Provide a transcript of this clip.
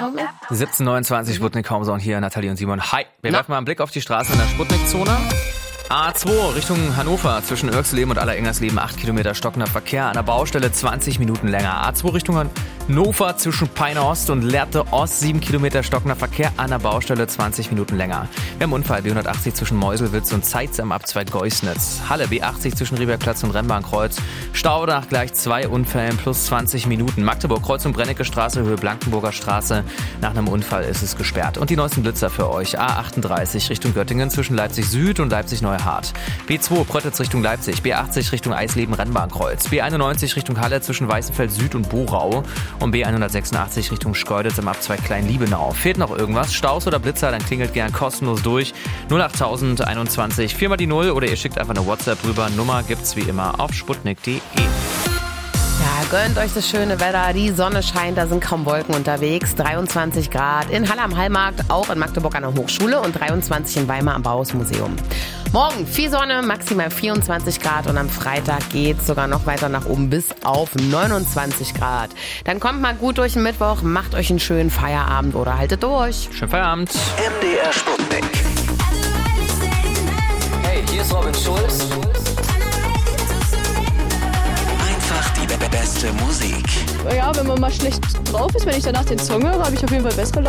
17:29 Sputnik Homezone hier, Nathalie und Simon. Hi, wir werfen mal einen Blick auf die Straßen in der Sputnik-Zone. A2 Richtung Hannover zwischen Oerxleben und Allerengersleben 8 Kilometer stockender Verkehr, an der Baustelle 20 Minuten länger. A2 Richtung Hannover zwischen Peine Ost und Lehrte Ost 7 Kilometer stockender Verkehr, an der Baustelle 20 Minuten länger. Wir haben Unfall B180 zwischen Meuselwitz und Zeitz am Abzweig Geusnitz. Halle B80 zwischen Riebergplatz und Rennbahnkreuz. Stau nach gleich 2 Unfällen plus 20 Minuten. Magdeburg Kreuzung Brennecke Straße, Höhe Blankenburger Straße. Nach einem Unfall ist es gesperrt. Und die neuesten Blitzer für euch. A38 Richtung Göttingen zwischen Leipzig Süd und Leipzig Neuhart. B2 Pröttitz Richtung Leipzig. B80 Richtung Eisleben Rennbahnkreuz. B91 Richtung Halle zwischen Weißenfeld Süd und Borau. Und B186 Richtung Schkeuditz am Abzweig Klein-Liebenau. Fehlt noch irgendwas? Staus oder Blitzer? Dann klingelt gern kostenlos durch. 08021 4 mal die 0 oder ihr schickt einfach eine WhatsApp rüber. Nummer gibt's wie immer auf sputnik.de. Ja, gönnt euch das schöne Wetter. Die Sonne scheint, da sind kaum Wolken unterwegs. 23 Grad in Halle am Hallmarkt, auch in Magdeburg an der Hochschule und 23 in Weimar am Bauhausmuseum. Morgen viel Sonne, maximal 24 Grad und am Freitag geht's sogar noch weiter nach oben bis auf 29 Grad. Dann kommt mal gut durch den Mittwoch, macht euch einen schönen Feierabend oder haltet durch. Schönen Feierabend. MDR Sputnik. Hey, hier ist Robin Schulz. Einfach die beste Musik. Ja, wenn man mal schlecht drauf ist, wenn ich danach den Song höre, habe ich auf jeden Fall bessere Laune.